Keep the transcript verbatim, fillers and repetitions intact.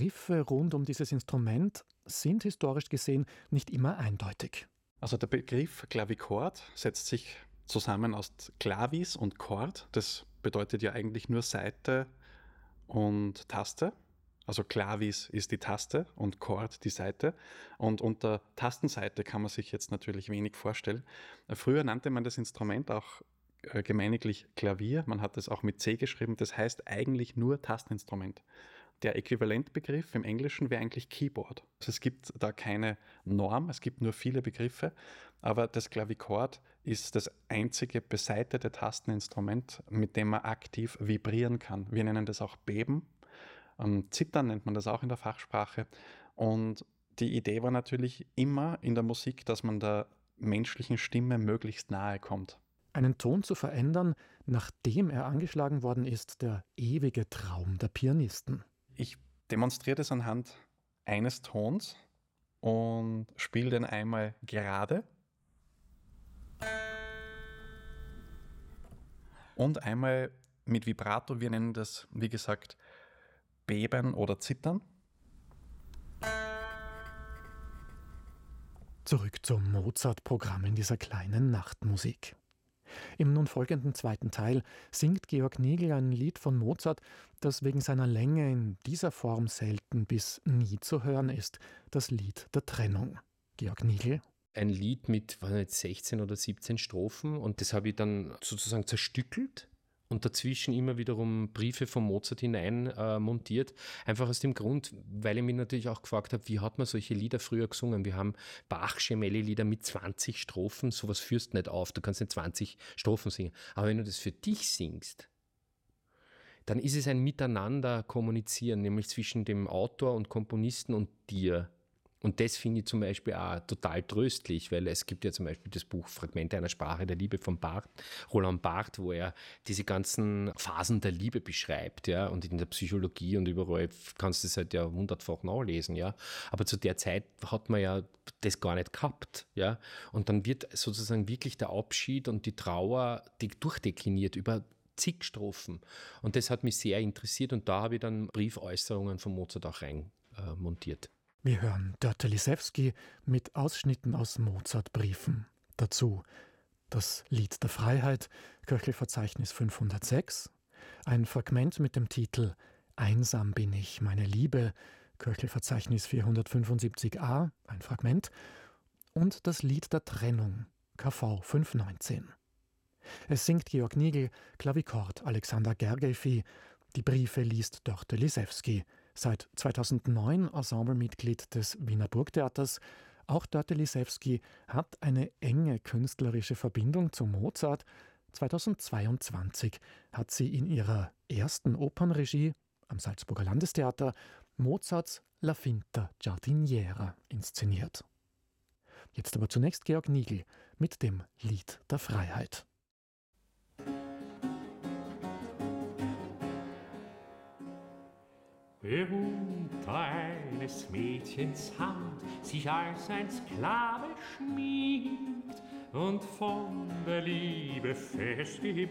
Begriffe rund um dieses Instrument sind historisch gesehen nicht immer eindeutig. Also der Begriff Klavichord setzt sich zusammen aus Clavis und Chord. Das bedeutet ja eigentlich nur Saite und Taste. Also Clavis ist die Taste und Chord die Saite. Und unter Tastenseite kann man sich jetzt natürlich wenig vorstellen. Früher nannte man das Instrument auch gemeiniglich Klavier. Man hat es auch mit C geschrieben. Das heißt eigentlich nur Tasteninstrument. Der Äquivalentbegriff im Englischen wäre eigentlich Keyboard. Also es gibt da keine Norm, es gibt nur viele Begriffe, aber das Klavichord ist das einzige besaitete Tasteninstrument, mit dem man aktiv vibrieren kann. Wir nennen das auch Beben. Zittern nennt man das auch in der Fachsprache. Und die Idee war natürlich immer in der Musik, dass man der menschlichen Stimme möglichst nahe kommt. Einen Ton zu verändern, nachdem er angeschlagen worden ist, der ewige Traum der Pianisten. Ich demonstriere das anhand eines Tons und spiele den einmal gerade und einmal mit Vibrato. Wir nennen das, wie gesagt, Beben oder Zittern. Zurück zum Mozart-Programm in dieser kleinen Nachtmusik. Im nun folgenden zweiten Teil singt Georg Nigl ein Lied von Mozart, das wegen seiner Länge in dieser Form selten bis nie zu hören ist, das Lied der Trennung. Georg Nigl. Ein Lied mit war nicht, sechzehn oder siebzehn Strophen und das habe ich dann sozusagen zerstückelt und dazwischen immer wiederum Briefe von Mozart hinein äh, montiert. Einfach aus dem Grund, weil ich mich natürlich auch gefragt habe, wie hat man solche Lieder früher gesungen? Wir haben Bachsche Melli-Lieder mit zwanzig Strophen, sowas führst nicht auf, du kannst nicht zwanzig Strophen singen. Aber wenn du das für dich singst, dann ist es ein Miteinander kommunizieren, nämlich zwischen dem Autor und Komponisten und dir. Und das finde ich zum Beispiel auch total tröstlich, weil es gibt ja zum Beispiel das Buch Fragmente einer Sprache der Liebe von Barth, Roland Barthes, wo er diese ganzen Phasen der Liebe beschreibt, ja, und in der Psychologie und überall kannst du das halt ja hundertfach nachlesen, ja. Aber zu der Zeit hat man ja das gar nicht gehabt, ja. Und dann wird sozusagen wirklich der Abschied und die Trauer durchdekliniert über zig Strophen. Und das hat mich sehr interessiert und da habe ich dann Briefäußerungen von Mozart auch rein äh, montiert. Wir hören Dörte Lisewski mit Ausschnitten aus Mozart-Briefen. Dazu das Lied der Freiheit, Köchelverzeichnis fünfhundertsechs, ein Fragment mit dem Titel Einsam bin ich, meine Liebe, Köchelverzeichnis vierhundertfünfundsiebzig a, ein Fragment, und das Lied der Trennung, K V fünfhundertneunzehn. Es singt Georg Nigl, Klavichord Alexander Gergely, die Briefe liest Dörte Lisewski, seit zweitausendneun Ensemblemitglied des Wiener Burgtheaters. Auch Dörte Lisewski hat eine enge künstlerische Verbindung zu Mozart. zweitausendzweiundzwanzig hat sie in ihrer ersten Opernregie am Salzburger Landestheater Mozarts La Finta Giardiniera inszeniert. Jetzt aber zunächst Georg Nigl mit dem Lied der Freiheit. Berühmt eines Mädchens Hand sich als ein Sklave schmiegt und von der Liebe fest